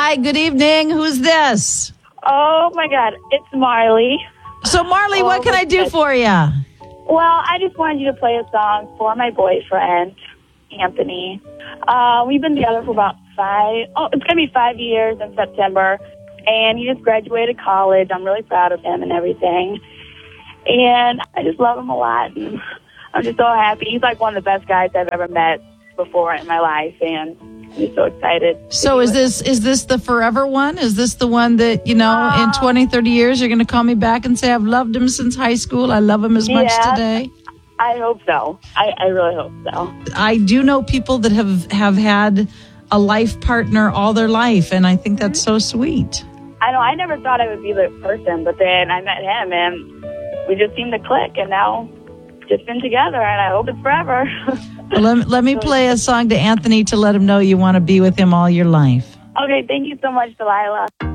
Hi, good evening. Who's this? Oh, my God. It's Marley. So, Marley, what can I do for you? Well, I just wanted you to play a song for my boyfriend, Anthony. We've been together for about it's going to be 5 years in September. And he just graduated college. I'm really proud of him and everything. And I just love him a lot. And I'm just so happy. He's like one of the best guys I've ever met before in my life. And I'm just so excited. So is this the forever one? Is this the one that, in 20, 30 years, you're going to call me back and say, I've loved him since high school. I love him as much today? I hope so. I really hope so. I do know people that have had a life partner all their life, and I think that's so sweet. I know. I never thought I would be the person, but then I met him, and we just seemed to click, and now just been together, and I hope it's forever. Well, let me play a song to Anthony to let him know you want to be with him all your life. Okay, thank you so much, Delilah.